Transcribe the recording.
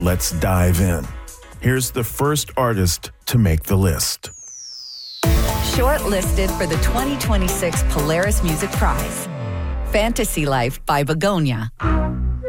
Let's dive in. Here's the first artist to make the list. Shortlisted for the 2026 Polaris Music Prize. Fantasy Life by Begonia.